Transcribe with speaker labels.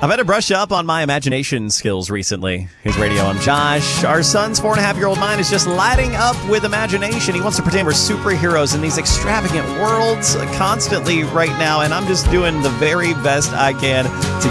Speaker 1: I've had to brush up on my imagination skills recently. Here's Radio. I'm Josh. Our son's 4.5-year-old mind is just lighting up with imagination. He wants to pretend we're superheroes in these extravagant worlds constantly right now, and I'm just doing the very best I can to